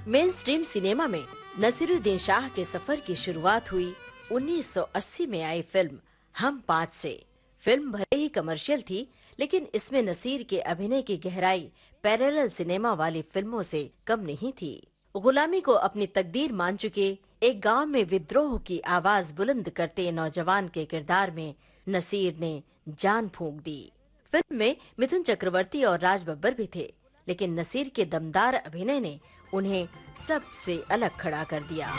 Main stream cinema में नसीरुद्दीन शाह के सफर की शुरुआत हुई 1980 में आई फिल्म हम पाँच से। फिल्म भले ही कमर्शियल थी, लेकिन इसमें नसीर के अभिनय की गहराई पैरेलल सिनेमा वाली फिल्मों से कम नहीं थी। गुलामी को अपनी तकदीर मान चुके एक गांव में विद्रोह की आवाज बुलंद करते नौजवान के किरदार में नसीर ने जान फूंक दी। फिल्म में मिथुन चक्रवर्ती और राज बब्बर भी थे, लेकिन नसीर के दमदार अभिनय ने उन्हें सबसे अलग खड़ा कर दिया।